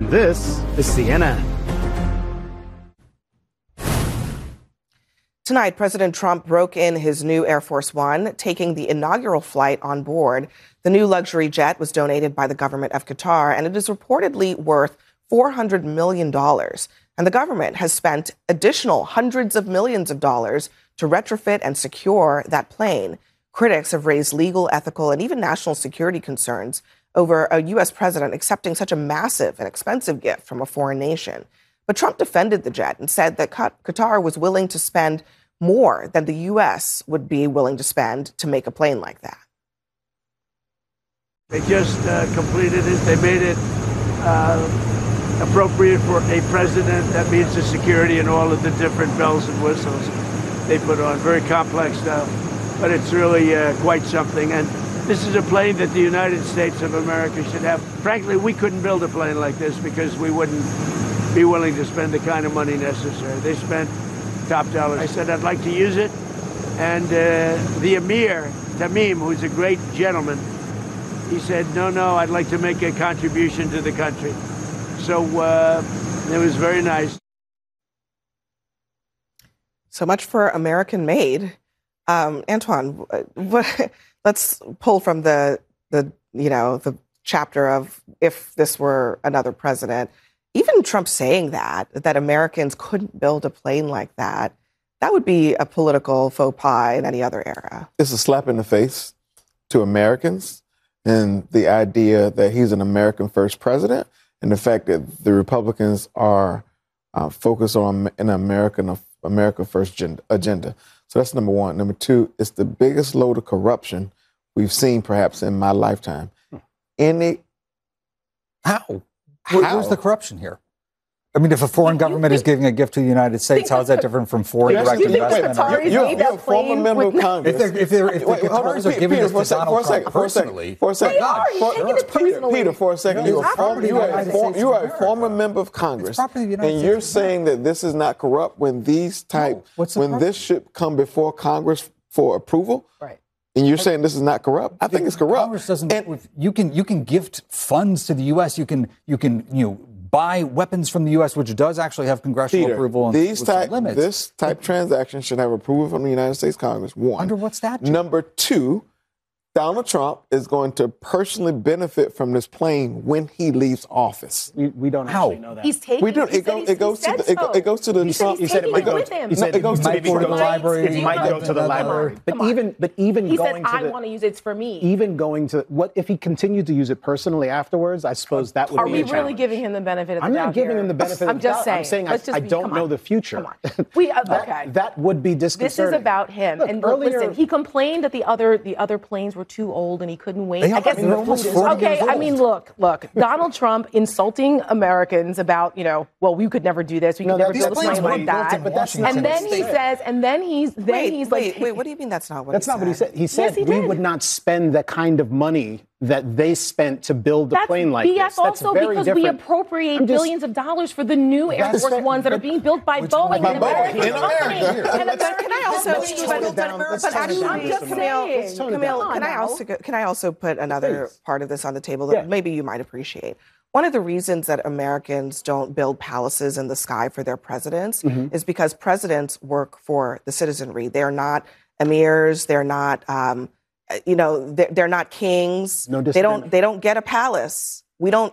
This is CNN. Tonight, President Trump broke in his new Air Force One, taking the inaugural flight on board. The new luxury jet was donated by the government of Qatar, and it is reportedly worth $400 million. And the government has spent additional hundreds of millions of dollars to retrofit and secure that plane. Critics have raised legal, ethical, and even national security concerns over a U.S. president accepting such a massive and expensive gift from a foreign nation. But Trump defended the jet and said that Qatar was willing to spend more than the U.S. would be willing to spend to make a plane like that. They just completed it. They made it appropriate for a president. That means the security and all of the different bells and whistles they put on. Very complex stuff, but it's really quite something. And this is a plane that the United States of America should have. Frankly, we couldn't build a plane like this because we wouldn't be willing to spend the kind of money necessary. They spent top dollars. I said I'd like to use it. And the Emir, Tamim, who's a great gentleman, he said, no, I'd like to make a contribution to the country. So it was very nice. So much for American made. Antoine, let's pull from the chapter of if this were another president. Even Trump saying that Americans couldn't build a plane like that would be a political faux pas in any other era. It's a slap in the face to Americans and the idea that he's an American first president and the fact that the Republicans are focused on an America first agenda. So that's number one. Number two, it's the biggest load of corruption we've seen perhaps in my lifetime. How? Where's the corruption here? I mean, if a foreign government is giving a gift to the United States, how is that different from foreign direct investment? You're a former member of Congress. If the Qataris are giving this to Donald Trump personally, for a second, Peter, for a second, you are a former member of Congress, and you're saying that this is not corrupt when this should come before Congress for approval? Right. And you're saying this is not corrupt? I think it's corrupt. Congress doesn't. You can gift funds to the U.S. You can buy weapons from the U.S., which does actually have congressional approval. And this type transaction should have approval from the United States Congress. One. Under what statute? Number two, Donald Trump is going to personally benefit from this plane when he leaves office. We don't actually know that. He's taking. We do. It goes to the. He said it might go with him. It goes to the library. It might go to the library. But even he going said, to I want to use it for me. Even going to what if he continued to use it personally afterwards? I suppose that would be a challenge. Are we really giving him the benefit of the doubt? I'm not giving him the benefit of the doubt. I'm saying I don't know the future. Come on. Okay. That would be disconcerting. This is about him. And listen, he complained that the other planes were too old and he couldn't wait. I guess. Okay. I mean, look. Donald Trump insulting Americans about, we could never do this. We could never build a plane like that. And then he says, wait, what do you mean that's not what he said? That's not what he said. He said we would not spend the kind of money that they spent to build a plane like this. That's also very because different. we appropriate billions of dollars for the new Air Force Ones that are being built by Boeing in America. Can I also put another part of this on the table that maybe you might appreciate? One of the reasons that Americans don't build palaces in the sky for their presidents is because presidents work for the citizenry. They're not emirs. They're not, they're not kings. They don't get a palace. We don't